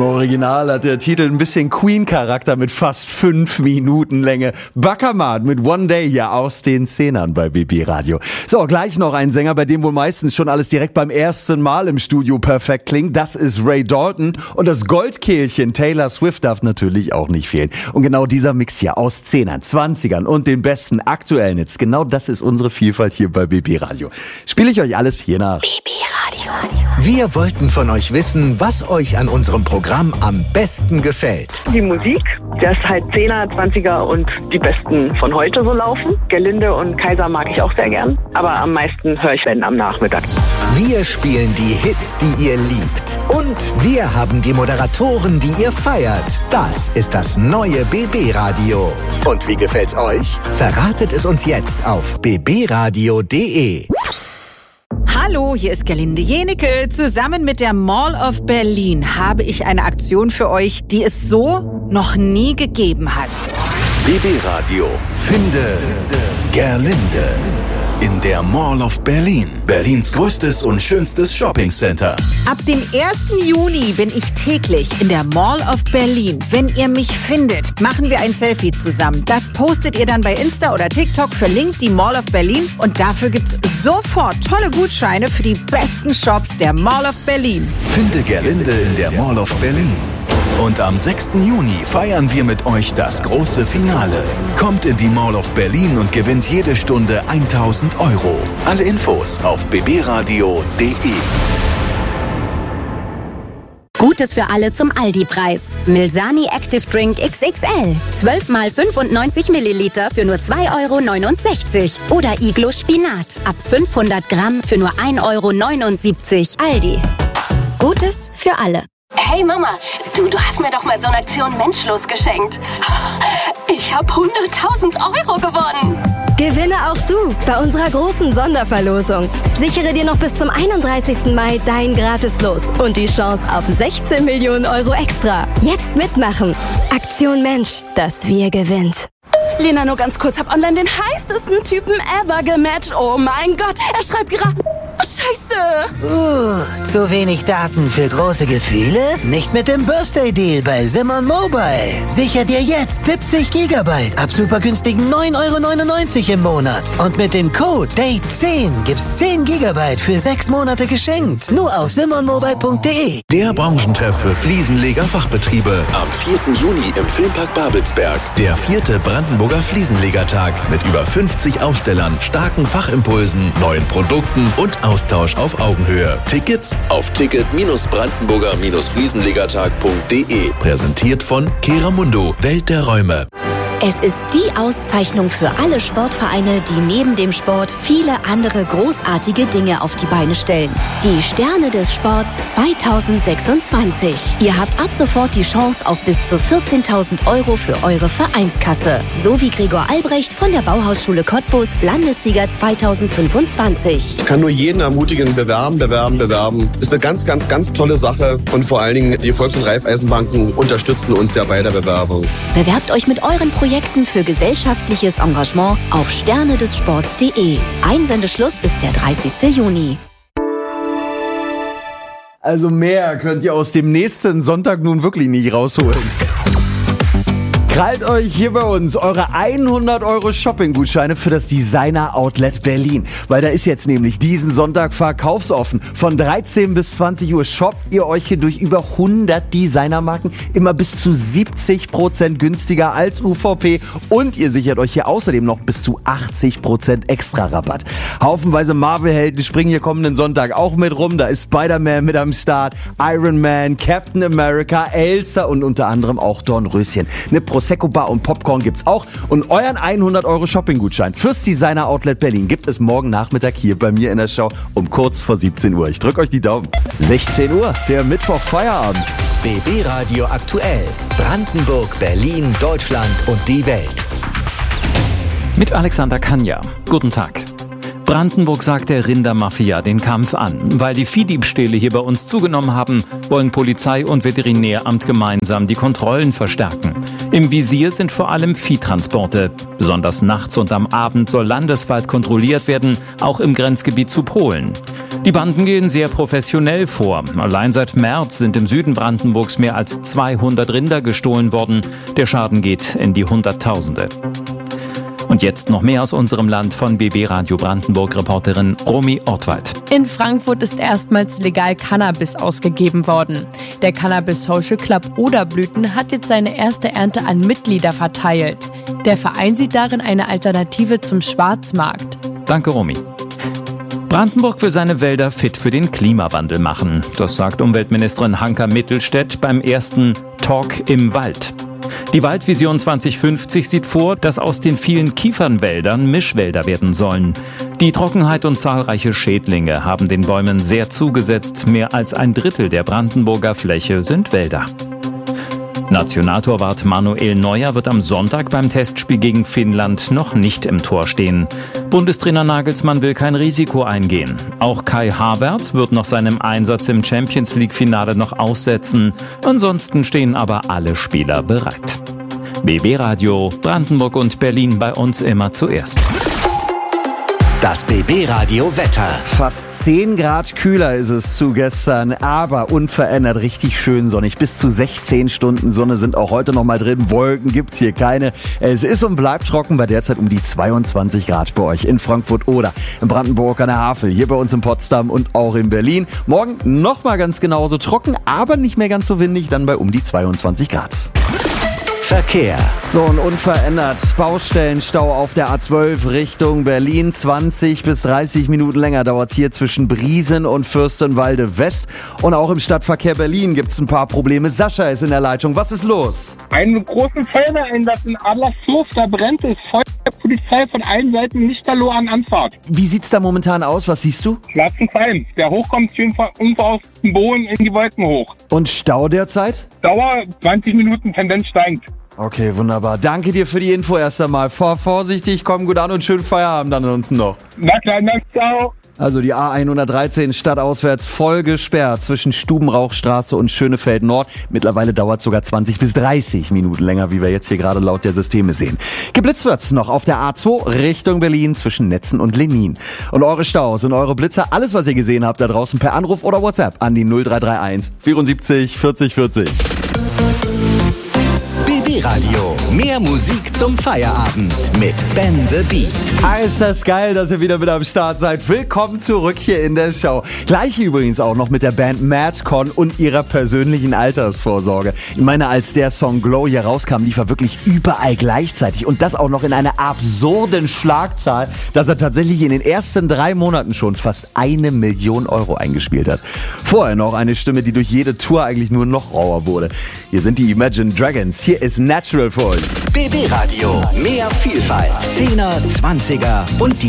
Original hat der Titel ein bisschen Queen-Charakter mit fast 5 Minuten Länge. Backermat mit One Day hier aus den Zehnern bei BB Radio. So, gleich noch ein Sänger, bei dem wohl meistens schon alles direkt beim ersten Mal im Studio perfekt klingt. Das ist Ray Dalton. Und das Goldkehlchen Taylor Swift darf natürlich auch nicht fehlen. Und genau dieser Mix hier aus Zehnern, 20ern und den besten aktuellen Hits, genau das ist unsere Vielfalt hier bei BB Radio. Spiele ich euch alles hier nach. BB Radio. Wir wollten von euch wissen, was euch an unserem Programm am besten gefällt. Die Musik, dass halt 10er, 20er und die besten von heute so laufen. Gerlinde und Kaiser mag ich auch sehr gern, aber am meisten höre ich wenn am Nachmittag. Wir spielen die Hits, die ihr liebt. Und wir haben die Moderatoren, die ihr feiert. Das ist das neue BB Radio. Und wie gefällt's euch? Verratet es uns jetzt auf bbradio.de. Hallo, hier ist Gerlinde Jenecke. Zusammen mit der Mall of Berlin habe ich eine Aktion für euch, die es so noch nie gegeben hat. BB Radio. Finde Gerlinde in der Mall of Berlin. Berlins größtes und schönstes Shoppingcenter. Ab dem 1. Juni bin ich täglich in der Mall of Berlin. Wenn ihr mich findet, machen wir ein Selfie zusammen. Das postet ihr dann bei Insta oder TikTok, verlinkt die Mall of Berlin und dafür gibt's sofort tolle Gutscheine für die besten Shops der Mall of Berlin. Finde Gerlinde in der Mall of Berlin. Und am 6. Juni feiern wir mit euch das große Finale. Kommt in die Mall of Berlin und gewinnt jede Stunde 1.000 €. Alle Infos auf bbradio.de. Gutes für alle zum Aldi-Preis. Milsani Active Drink XXL. 12 mal 95 Milliliter für nur 2,69 €. Oder Iglo Spinat. Ab 500 Gramm für nur 1,79 €. Aldi. Gutes für alle. Hey Mama, du hast mir doch mal so eine Aktion Menschlos geschenkt. Ich habe 100.000 € gewonnen. Gewinne auch du bei unserer großen Sonderverlosung. Sichere dir noch bis zum 31. Mai dein Gratis-Los und die Chance auf 16 Millionen € extra. Jetzt mitmachen. Aktion Mensch, das Wir gewinnt. Lena, nur ganz kurz, hab online den heißesten Typen ever gematcht. Oh mein Gott, er schreibt gerade... Scheiße! Zu wenig Daten für große Gefühle? Nicht mit dem Birthday Deal bei Simon Mobile. Sicher dir jetzt 70 GB ab super günstigen 9,99 € im Monat. Und mit dem Code DATE10 gibt's 10 GB für 6 Monate geschenkt. Nur auf simonmobile.de. Der Branchentreff für Fliesenleger-Fachbetriebe. Am 4. Juni im Filmpark Babelsberg. Der 4. Brandenburger Fliesenlegertag mit über 50 Ausstellern, starken Fachimpulsen, neuen Produkten und Austausch auf Augenhöhe. Tickets auf ticket-brandenburger-fliesenlegertag.de. Präsentiert von Keramundo, Welt der Räume. Es ist die Auszeichnung für alle Sportvereine, die neben dem Sport viele andere großartige Dinge auf die Beine stellen. Die Sterne des Sports 2026. Ihr habt ab sofort die Chance auf bis zu 14.000 € für eure Vereinskasse. So wie Gregor Albrecht von der Bauhausschule Cottbus, Landessieger 2025. Ich kann nur jeden ermutigen, bewerben. Ist eine ganz, ganz, ganz tolle Sache. Und vor allen Dingen, die Volks- und Raiffeisenbanken unterstützen uns ja bei der Bewerbung. Bewerbt euch mit euren Projekten für gesellschaftliches Engagement auf sternedessports.de. Einsendeschluss ist der 30. Juni. Also mehr könnt ihr aus dem nächsten Sonntag nun wirklich nicht rausholen. Krallt euch hier bei uns eure 100 € Shopping-Gutscheine für das Designer Outlet Berlin. Weil da ist jetzt nämlich diesen Sonntag verkaufsoffen. Von 13 bis 20 Uhr shoppt ihr euch hier durch über 100 Designermarken immer bis zu 70% günstiger als UVP. Und ihr sichert euch hier außerdem noch bis zu 80% extra Rabatt. Haufenweise Marvel-Helden springen hier kommenden Sonntag auch mit rum. Da ist Spider-Man mit am Start, Iron Man, Captain America, Elsa und unter anderem auch Dornröschen. Eine Prosecco-Bar und Popcorn gibt's auch. Und euren 100 € Shopping-Gutschein fürs Designer Outlet Berlin gibt es morgen Nachmittag hier bei mir in der Show um kurz vor 17 Uhr. Ich drücke euch die Daumen. 16 Uhr, der Mittwoch-Feierabend. BB Radio aktuell. Brandenburg, Berlin, Deutschland und die Welt. Mit Alexander Kanja. Guten Tag. Brandenburg sagt der Rindermafia den Kampf an. Weil die Viehdiebstähle hier bei uns zugenommen haben, wollen Polizei und Veterinäramt gemeinsam die Kontrollen verstärken. Im Visier sind vor allem Viehtransporte. Besonders nachts und am Abend soll landesweit kontrolliert werden, auch im Grenzgebiet zu Polen. Die Banden gehen sehr professionell vor. Allein seit März sind im Süden Brandenburgs mehr als 200 Rinder gestohlen worden. Der Schaden geht in die Hunderttausende. Und jetzt noch mehr aus unserem Land von BB Radio Brandenburg-Reporterin Romy Ortwald. In Frankfurt ist erstmals legal Cannabis ausgegeben worden. Der Cannabis Social Club Oderblüten hat jetzt seine erste Ernte an Mitglieder verteilt. Der Verein sieht darin eine Alternative zum Schwarzmarkt. Danke, Romy. Brandenburg will seine Wälder fit für den Klimawandel machen. Das sagt Umweltministerin Hanka Mittelstädt beim ersten Talk im Wald. Die Waldvision 2050 sieht vor, dass aus den vielen Kiefernwäldern Mischwälder werden sollen. Die Trockenheit und zahlreiche Schädlinge haben den Bäumen sehr zugesetzt. Mehr als ein Drittel der Brandenburger Fläche sind Wälder. Nationaltorwart Manuel Neuer wird am Sonntag beim Testspiel gegen Finnland noch nicht im Tor stehen. Bundestrainer Nagelsmann will kein Risiko eingehen. Auch Kai Havertz wird nach seinem Einsatz im Champions-League-Finale noch aussetzen. Ansonsten stehen aber alle Spieler bereit. BB Radio, Brandenburg und Berlin bei uns immer zuerst. Das BB Radio Wetter. Fast 10 Grad kühler ist es zu gestern, aber unverändert richtig schön sonnig. Bis zu 16 Stunden Sonne sind auch heute noch mal drin. Wolken gibt's hier keine. Es ist und bleibt trocken bei derzeit um die 22 Grad bei euch in Frankfurt oder in Brandenburg an der Havel. Hier bei uns in Potsdam und auch in Berlin. Morgen noch mal ganz genauso trocken, aber nicht mehr ganz so windig, dann bei um die 22 Grad. Verkehr. So, und unverändert Baustellenstau auf der A12 Richtung Berlin. 20 bis 30 Minuten länger dauert es hier zwischen Briesen und Fürstenwalde West. Und auch im Stadtverkehr Berlin gibt es ein paar Probleme. Sascha ist in der Leitung. Was ist los? Einen großen Feuerwehreinsatz in Adlershof, da brennt es. Feuerwehrpolizei von allen Seiten lichterloh an Anfahrt. Wie sieht's da momentan aus? Was siehst du? Schwarzen Qualm. Der Hoch kommt schön von aus dem Boden in die Wolken hoch. Und Stau derzeit? Dauer 20 Minuten, Tendenz steigend. Okay, wunderbar. Danke dir für die Info erst einmal. Fahr vorsichtig, komm gut an und schönen Feierabend ansonsten noch. Na klar, na, ciao. Also die A113 stadtauswärts voll gesperrt zwischen Stubenrauchstraße und Schönefeld Nord. Mittlerweile dauert es sogar 20 bis 30 Minuten länger, wie wir jetzt hier gerade laut der Systeme sehen. Geblitzt wird's noch auf der A2 Richtung Berlin zwischen Netzen und Lenin. Und eure Staus und eure Blitzer, alles was ihr gesehen habt da draußen per Anruf oder WhatsApp an die 0331 74 40 40. BB Radio. Mehr Musik zum Feierabend mit Ben the Beat. Ist das geil, dass ihr wieder mit am Start seid. Willkommen zurück hier in der Show. Gleich übrigens auch noch mit der Band Madcon und ihrer persönlichen Altersvorsorge. Ich meine, als der Song Glow hier rauskam, lief er wirklich überall gleichzeitig. Und das auch noch in einer absurden Schlagzahl, dass er tatsächlich in den ersten 3 Monaten schon fast 1 Million Euro eingespielt hat. Vorher noch eine Stimme, die durch jede Tour eigentlich nur noch rauer wurde. Hier sind die Imagine Dragons. Hier ist Natural für euch. BB Radio. Mehr Vielfalt. 10er, 20er und die